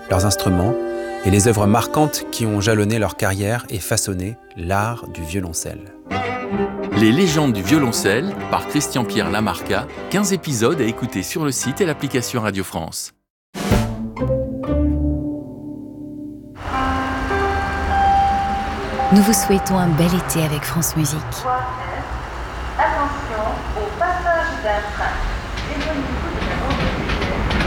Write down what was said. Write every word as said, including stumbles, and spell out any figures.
leurs instruments et les œuvres marquantes qui ont jalonné leur carrière et façonné l'art du violoncelle. Les légendes du violoncelle par Christian-Pierre Lamarca, quinze épisodes à écouter sur le site et l'application Radio France. Nous vous souhaitons un bel été avec France Musique. Attention au passage d'un train.